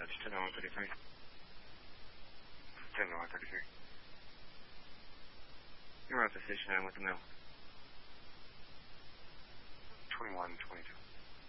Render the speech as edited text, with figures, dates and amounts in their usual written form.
10-1-33. 10-1-33. You're at the station end with the mail. 21-22.